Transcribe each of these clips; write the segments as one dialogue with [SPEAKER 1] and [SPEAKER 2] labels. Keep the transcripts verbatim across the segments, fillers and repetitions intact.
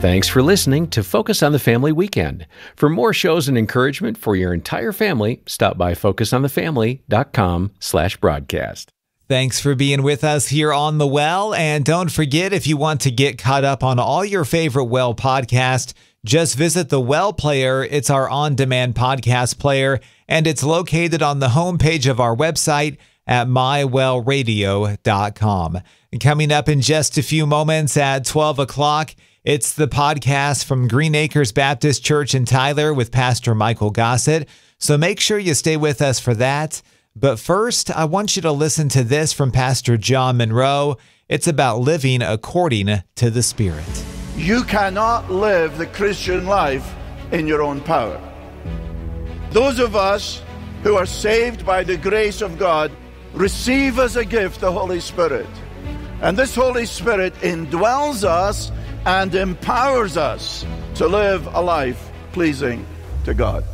[SPEAKER 1] Thanks for listening to Focus on the Family Weekend. For more shows and encouragement for your entire family, stop by focus on the family dot com slash broadcast.
[SPEAKER 2] Thanks for being with us here on The Well. And don't forget, if you want to get caught up on all your favorite Well podcasts, just visit the Well Player. It's our on-demand podcast player, and it's located on the homepage of our website at my well radio dot com. And coming up in just a few moments at twelve o'clock, it's the podcast from Green Acres Baptist Church in Tyler with Pastor Michael Gossett. So make sure you stay with us for that. But first, I want you to listen to this from Pastor John Monroe. It's about living according to the Spirit.
[SPEAKER 3] You cannot live the Christian life in your own power. Those of us who are saved by the grace of God receive as a gift the Holy Spirit. And this Holy Spirit indwells us and empowers us to live a life pleasing to God.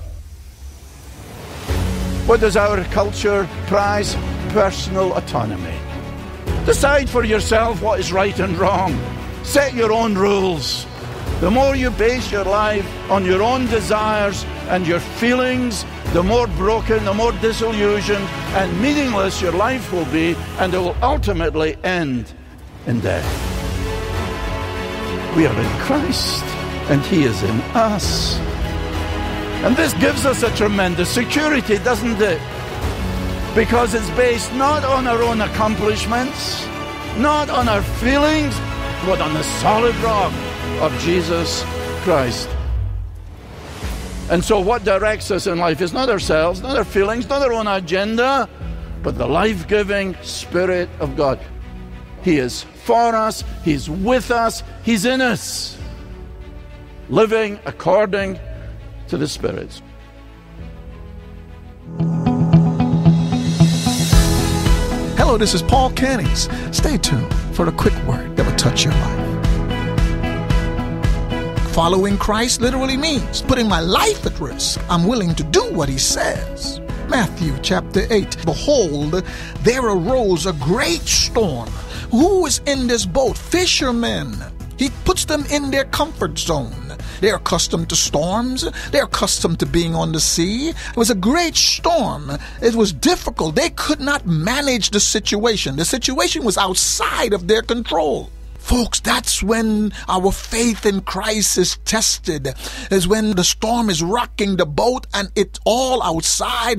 [SPEAKER 3] What does our culture prize? Personal autonomy. Decide for yourself what is right and wrong. Set your own rules. The more you base your life on your own desires and your feelings, the more broken, the more disillusioned and meaningless your life will be, and it will ultimately end in death. We are in Christ, and He is in us. And this gives us a tremendous security, doesn't it? Because it's based not on our own accomplishments, not on our feelings, but on the solid rock of Jesus Christ. And so what directs us in life is not ourselves, not our feelings, not our own agenda, but the life-giving Spirit of God. He is for us, He's with us, He's in us, living according to the Spirit.
[SPEAKER 4] Hello, this is Paul Cannings. Stay tuned for the quick word that will touch your life. Following Christ literally means putting my life at risk. I'm willing to do what He says. Matthew chapter eight. Behold, there arose a great storm. Who is in this boat? Fishermen. He puts them in their comfort zone. They're accustomed to storms. They're accustomed to being on the sea. It was a great storm. It was difficult. They could not manage the situation. The situation was outside of their control. Folks, that's when our faith in Christ is tested, is when the storm is rocking the boat and it's all outside